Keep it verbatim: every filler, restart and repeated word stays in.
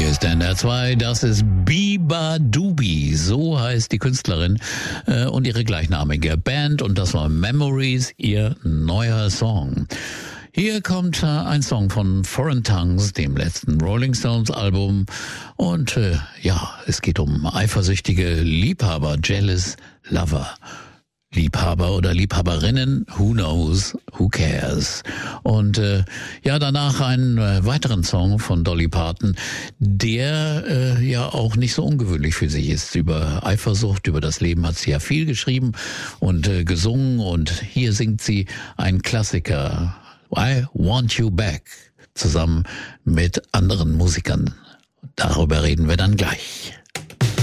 Hier ist N R zwei, das ist Beabadoobee, so heißt die Künstlerin äh, und ihre gleichnamige Band, und das war Memories, ihr neuer Song. Hier kommt äh, ein Song von Foreign Tongues, dem letzten Rolling Stones Album, und äh, ja, es geht um eifersüchtige Liebhaber, jealous lover. Liebhaber oder Liebhaberinnen, who knows, who cares. Und äh, ja, danach einen äh, weiteren Song von Dolly Parton, der äh, ja auch nicht so ungewöhnlich für sich ist. Über Eifersucht, über das Leben hat sie ja viel geschrieben und äh, gesungen, und hier singt sie einen Klassiker, I Want You Back, zusammen mit anderen Musikern. Darüber reden wir dann gleich.